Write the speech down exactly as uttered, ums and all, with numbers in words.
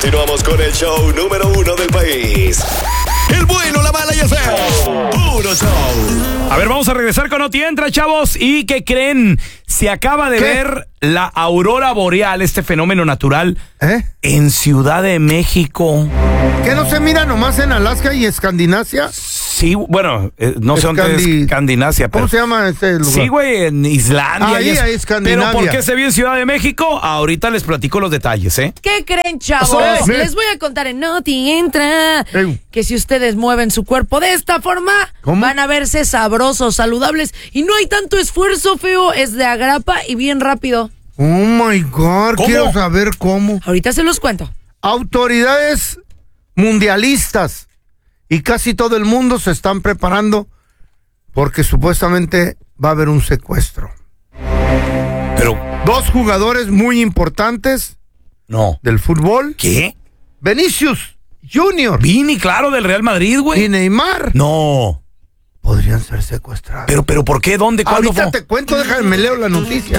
Continuamos con el show número uno del país. El bueno, la mala y el feo. Puro show. A ver, vamos a regresar con Oti Entra, chavos. ¿Y qué creen? Se acaba de ¿Qué? ver la aurora boreal, este fenómeno natural, ¿Eh? en Ciudad de México. ¿Qué no se mira nomás en Alaska y Escandinavia? Sí, bueno, eh, no sé dónde es Escandi- Escandinavia, pero... ¿Cómo se llama ese lugar? Sí, güey, en Islandia. Ahí, y eso. ahí, Escandinavia. Pero ¿por qué se vio en Ciudad de México? Ahorita les platico los detalles, ¿eh? ¿Qué creen, chavos? Sí. Les voy a contar en Oti Entra Ey. que si ustedes mueven su cuerpo de esta forma, ¿Cómo? van a verse sabrosos, saludables y no hay tanto esfuerzo, feo. Es de agrapa y bien rápido. Oh my God, ¿Cómo? quiero saber cómo. Ahorita se los cuento. Autoridades mundialistas y casi todo el mundo se están preparando porque supuestamente va a haber un secuestro. Pero, Dos jugadores muy importantes no. del fútbol, ¿Qué? Vinicius Junior Vini, claro, del Real Madrid, y güey. Neymar, No. podrían ser secuestrados. Pero, pero, ¿por qué? ¿Dónde? ¿Cuándo Ahorita fue? te cuento, déjame, me leo la noticia.